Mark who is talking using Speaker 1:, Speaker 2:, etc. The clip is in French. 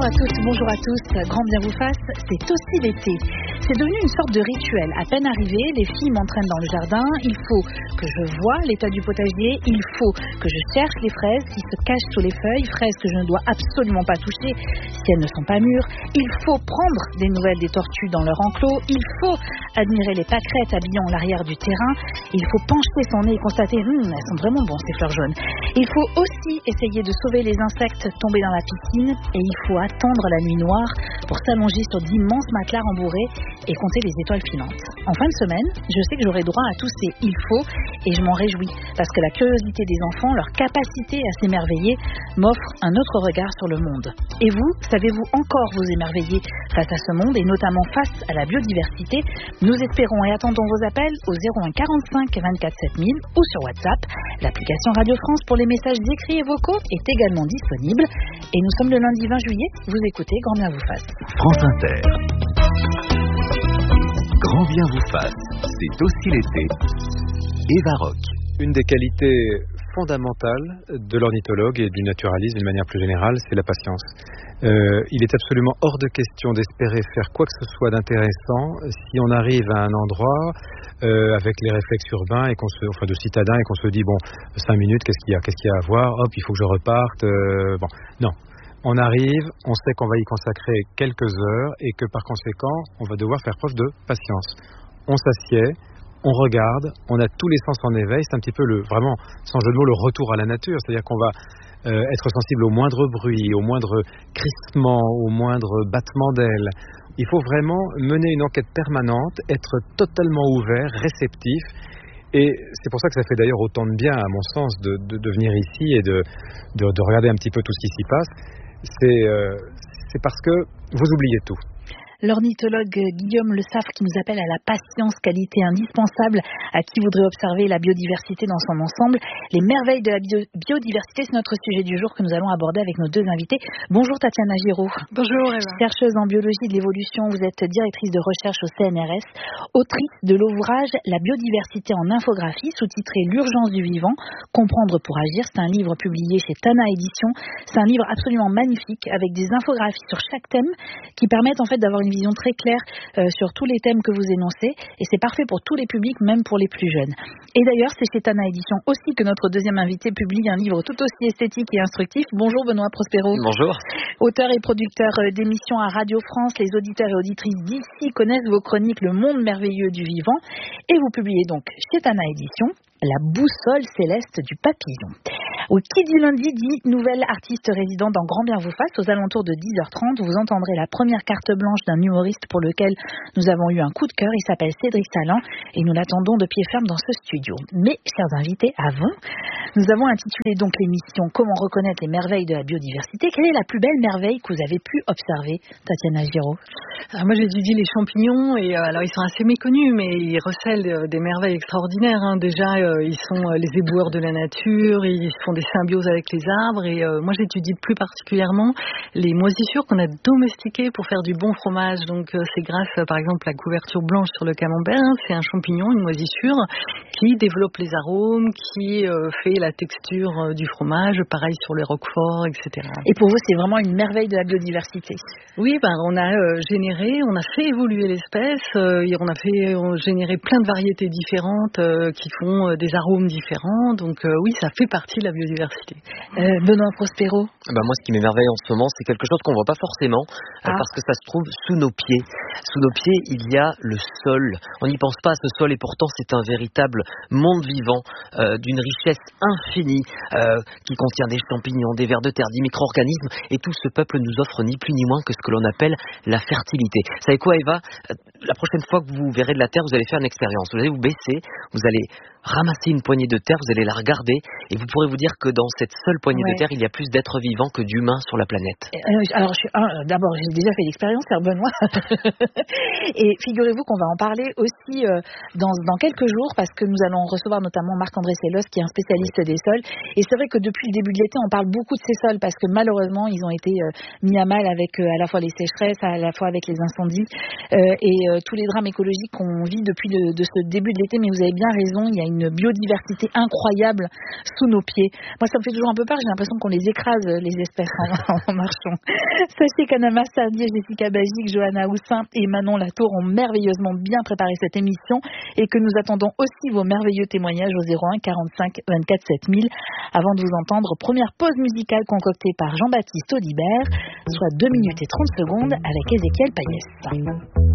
Speaker 1: Bonjour à toutes, bonjour à tous, grand bien vous fasse, c'est aussi l'été. C'est devenu une sorte de rituel. À peine arrivé, les filles m'entraînent dans le jardin, il faut que je voie l'état du potager, il faut que je cherche les fraises qui se cachent sous les feuilles, fraises que je ne dois absolument pas toucher si elles ne sont pas mûres. Il faut prendre des nouvelles des tortues dans leur enclos, il faut admirer les pâquerettes habillant l'arrière du terrain, il faut pencher son nez et constater, elles sont vraiment bonnes ces fleurs jaunes. Il faut aussi essayer de sauver les insectes tombés dans la piscine et il faut attendre la nuit noire pour s'allonger sur d'immenses matelas rembourrés et compter les étoiles filantes. En fin de semaine, je sais que j'aurai droit à tous ces il faut et je m'en réjouis parce que la curiosité des enfants, leur capacité à s'émerveiller m'offre un autre regard sur le monde. Et vous, savez-vous encore vous émerveiller face à ce monde et notamment face à la biodiversité? Nous espérons et attendons vos appels au 01 45 24 7000 ou sur WhatsApp. L'application Radio France pour les messages écrits et vocaux est également disponible. Et nous sommes le lundi 20 juillet. Vous écoutez Grand bien vous fasse.
Speaker 2: France Inter. Grand bien vous fasse, c'est aussi l'été. Eva Rock.
Speaker 3: Une des qualités fondamentales de l'ornithologue et du naturaliste d'une manière plus générale, c'est la patience. Il est absolument hors de question d'espérer faire quoi que ce soit d'intéressant si on arrive à un endroit avec les réflexes urbains et de citadins et qu'on se dit 5 minutes, qu'est-ce qu'il y a à voir, hop, il faut que je reparte. Non. On arrive, on sait qu'on va y consacrer quelques heures et que par conséquent, on va devoir faire preuve de patience. On s'assied, on regarde, on a tous les sens en éveil. C'est un petit peu vraiment, sans jeu de mots, le retour à la nature. C'est-à-dire qu'on va être sensible au moindre bruit, au moindre crissement, au moindre battement d'aile. Il faut vraiment mener une enquête permanente, être totalement ouvert, réceptif. Et c'est pour ça que ça fait d'ailleurs autant de bien, à mon sens, de venir ici et de regarder un petit peu tout ce qui s'y passe. C'est parce que vous oubliez tout.
Speaker 1: L'ornithologue Guillaume Le Saffre qui nous appelle à la patience, qualité indispensable à qui voudrait observer la biodiversité dans son ensemble. Les merveilles de la biodiversité, c'est notre sujet du jour que nous allons aborder avec nos deux invités. Bonjour Tatiana Giraud.
Speaker 4: Bonjour Eva.
Speaker 1: Chercheuse en biologie de l'évolution, vous êtes directrice de recherche au CNRS, autrice de l'ouvrage La biodiversité en infographie, sous-titré L'urgence du vivant, comprendre pour agir. C'est un livre publié chez Tana Éditions. C'est un livre absolument magnifique avec des infographies sur chaque thème qui permettent en fait d'avoir une vision très claire sur tous les thèmes que vous énoncez et c'est parfait pour tous les publics, même pour les plus jeunes. Et d'ailleurs, c'est chez Tana Éditions aussi que notre deuxième invité publie un livre tout aussi esthétique et instructif. Bonjour Benoît Prospero.
Speaker 5: Bonjour.
Speaker 1: Auteur et producteur d'émissions à Radio France, les auditeurs et auditrices d'ici connaissent vos chroniques Le Monde merveilleux du vivant et vous publiez donc chez Tana Éditions La boussole céleste du papillon. Qui dit lundi dit nouvelle artiste résidente dans Grand bien vous fasse. Aux alentours de 10h30, vous entendrez la première carte blanche d'un humoriste pour lequel nous avons eu un coup de cœur. Il s'appelle Cédric Salan et nous l'attendons de pied ferme dans ce studio. Mais, chers invités, avant, nous avons intitulé donc l'émission Comment reconnaître les merveilles de la biodiversité. Quelle est la plus belle merveille que vous avez pu observer, Tatiana Giraud?
Speaker 4: Alors moi j'étudie les champignons et alors ils sont assez méconnus mais ils recèlent des merveilles extraordinaires. Déjà ils sont les éboueurs de la nature, ils font des symbioses avec les arbres et moi j'étudie plus particulièrement les moisissures qu'on a domestiquées pour faire du bon fromage. Donc c'est grâce par exemple à la couverture blanche sur le camembert, c'est un champignon, une moisissure qui développe les arômes, qui fait la texture du fromage, pareil sur les roquefort, etc.
Speaker 1: Et pour vous c'est vraiment une merveille de la biodiversité?
Speaker 4: Oui, on a on a fait évoluer l'espèce, on a fait générer plein de variétés différentes qui font des arômes différents. Donc oui, ça fait partie de la biodiversité.
Speaker 1: Benoît Prospero.
Speaker 5: Moi, ce qui m'émerveille en ce moment, c'est quelque chose qu'on voit pas forcément parce que ça se trouve sous nos pieds. Sous nos pieds, il y a le sol. On n'y pense pas à ce sol et pourtant c'est un véritable monde vivant d'une richesse infinie qui contient des champignons, des vers de terre, des micro-organismes et tout ce peuple nous offre ni plus ni moins que ce que l'on appelle la fertilité. Vous savez quoi, Eva? La prochaine fois que vous verrez de la terre, vous allez faire une expérience. Vous allez vous baisser, vous allez ramasser une poignée de terre, vous allez la regarder et vous pourrez vous dire que dans cette seule poignée de terre, il y a plus d'êtres vivants que d'humains sur la planète.
Speaker 1: Alors, d'abord, j'ai déjà fait l'expérience, cher Benoît. Et figurez-vous qu'on va en parler aussi dans quelques jours parce que nous allons recevoir notamment Marc-André Sellos qui est un spécialiste des sols. Et c'est vrai que depuis le début de l'été, on parle beaucoup de ces sols parce que malheureusement, ils ont été mis à mal avec à la fois les sécheresses, à la fois avec les incendies. Et tous les drames écologiques qu'on vit depuis de ce début de l'été, mais vous avez bien raison, il y a une biodiversité incroyable sous nos pieds. Moi, ça me fait toujours un peu peur, j'ai l'impression qu'on les écrase, les espèces, en marchant. Sachez qu'Anna Sardier, Jessica Bagic, Johanna Houssin et Manon Latour ont merveilleusement bien préparé cette émission et que nous attendons aussi vos merveilleux témoignages au 01 45 24 7000. Avant de vous entendre, première pause musicale concoctée par Jean-Baptiste Audibert, soit 2 minutes et 30 secondes avec Ézéchiel Payès.